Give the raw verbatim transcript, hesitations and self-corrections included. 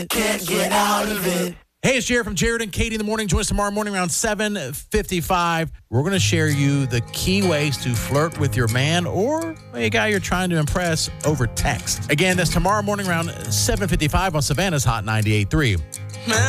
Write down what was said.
Can't get out of it. Hey, it's Jared from Jared and Katie in the morning. Join us tomorrow morning around seven fifty-five. We're going to share you the key ways to flirt with your man or a guy you're trying to impress over text. Again, that's tomorrow morning around seven fifty-five on Savannah's Hot ninety-eight point three.